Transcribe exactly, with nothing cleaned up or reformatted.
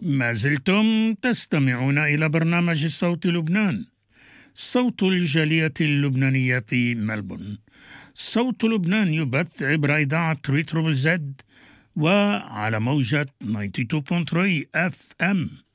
ما زلتم تستمعون إلى برنامج الصوت لبنان، صوت الجالية اللبنانية في ملبورن. صوت لبنان يبث عبر إذاعة ريترو زد وعلى موجة تسعة وتسعين فاصلة ثلاثة اف ام.